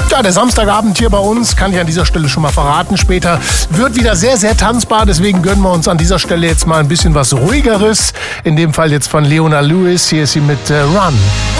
Ja, der Samstagabend hier bei uns, kann ich an dieser Stelle schon mal verraten, später wird wieder sehr, sehr tanzbar. Deswegen gönnen wir uns an dieser Stelle jetzt mal ein bisschen was Ruhigeres. In dem Fall jetzt von Leona Lewis. Hier ist sie mit Run.